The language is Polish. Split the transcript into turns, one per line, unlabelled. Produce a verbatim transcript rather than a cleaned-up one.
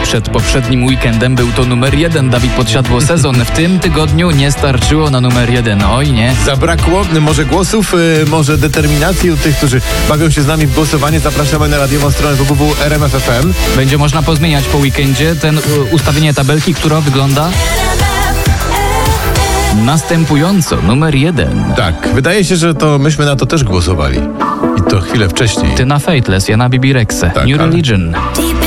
Przed poprzednim weekendem był to numer jeden Dawid Podsiadło sezon. W tym tygodniu nie starczyło na numer jeden. Oj nie.
Zabrakło może głosów, yy, może determinacji u tych, którzy bawią się z nami w głosowanie. Zapraszamy na radiową stronę w w w kropka r m f kropka f m.
Będzie można pozmieniać po weekendzie ten y, ustawienie tabelki, która wygląda następująco. Numer jeden.
Tak, wydaje się, że to myśmy na to też głosowali. I to chwilę wcześniej.
Ty na Fateless, ja na Bibi Rexę.
Tak,
New
ale-
Religion.